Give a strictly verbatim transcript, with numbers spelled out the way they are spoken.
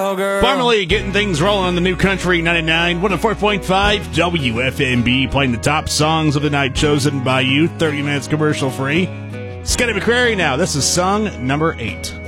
Oh, girl. Formerly getting things rolling on the New Country ninety-nine, one oh four point five W F M B, playing the top songs of the night chosen by you, thirty minutes commercial free. Scotty McCrary now. This is song number eight.